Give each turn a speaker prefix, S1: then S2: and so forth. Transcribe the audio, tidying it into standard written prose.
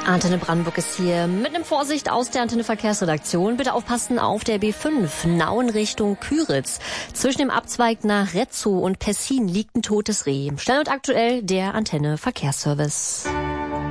S1: Antenne Brandenburg ist hier mit einem Vorsicht aus der Antenne Verkehrsredaktion. Bitte aufpassen auf der B5, Nauen Richtung Pyritz. Zwischen dem Abzweig nach Retzow und Pessin liegt ein totes Reh. Schnell und aktuell der Antenne Verkehrsservice.